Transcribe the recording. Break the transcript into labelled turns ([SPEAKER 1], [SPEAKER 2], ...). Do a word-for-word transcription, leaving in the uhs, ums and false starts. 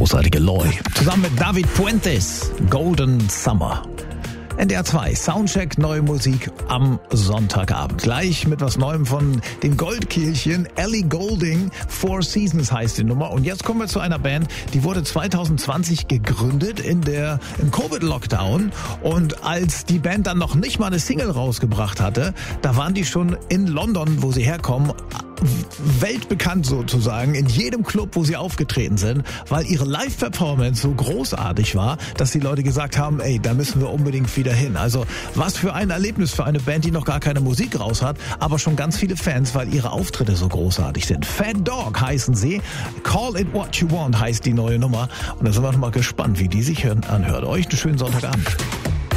[SPEAKER 1] großartige Loy. Zusammen mit David Puentes, Golden Summer. N D R zwei, Soundcheck, neue Musik am Sonntagabend. Gleich mit was Neuem von den Goldkehlchen. Ellie Goulding, Four Seasons heißt die Nummer. Und jetzt kommen wir zu einer Band, die wurde zwanzig zwanzig gegründet in der, im Covid-Lockdown. Und als die Band dann noch nicht mal eine Single rausgebracht hatte, da waren die schon in London, wo sie herkommen, weltbekannt sozusagen, in jedem Club, wo sie aufgetreten sind, weil ihre Live-Performance so großartig war, dass die Leute gesagt haben, ey, da müssen wir unbedingt wieder hin. Also was für ein Erlebnis für eine Band, die noch gar keine Musik raus hat, aber schon ganz viele Fans, weil ihre Auftritte so großartig sind. Fat Dog heißen sie, Call It What You Want heißt die neue Nummer und da sind wir noch mal gespannt, wie die sich anhört. Euch einen schönen Sonntagabend.